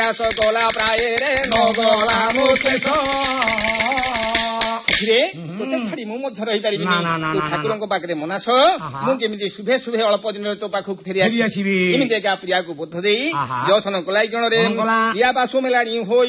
ପ୍ରୟାସ କଲା ପ୍ରାୟ ରେ ନଗଲା ମୋ ଶେଷ ତୋତେ ଛାଡି ମୁଁ ମଧ୍ୟ ରହିପାରିବିନି ତୁ ଠାକୁରଙ୍କ ପାଖରେ ମନାସ ମୁଁ କେମିତି ଶୁଭେ ଶୁଭେ ଅଳ୍ପ ଦିନରେ ତୋ ପାଖକୁ ଫେରି ଆସିବି ଏମିତି ଏକା ପ୍ରିୟାକୁ ବୋଧ ଦେଇ ଦର୍ଶନ କଲାଇ ଜଣରେ ପ୍ରିୟା ପାଶୁ ମେଲାଣି ହୋଇ